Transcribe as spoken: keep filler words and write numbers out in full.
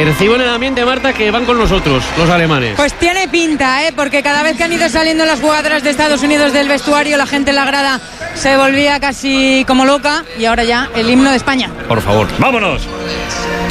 Percibo en el ambiente, Marta, que van con nosotros, los alemanes. Pues tiene pinta, ¿eh? Porque cada vez que han ido saliendo las jugadoras de Estados Unidos del vestuario, la gente en la grada se volvía casi como loca. Y ahora ya el himno de España. Por favor, vámonos.